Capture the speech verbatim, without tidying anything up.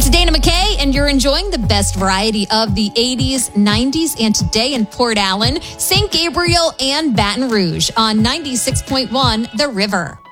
It's Dana McKay, and you're enjoying the best variety of the eighties, nineties, and today in Port Allen, Saint Gabriel, and Baton Rouge on ninety-six point one The River.